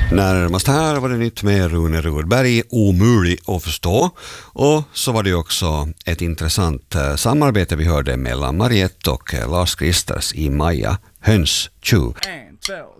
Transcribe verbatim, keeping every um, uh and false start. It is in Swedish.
Närmast här var det nytt med Rune Rudberg, omöjlig att förstå. Och så var det också ett intressant eh, samarbete vi hörde mellan Mariette och eh, Lars Kristers i Maja Höns tjuv.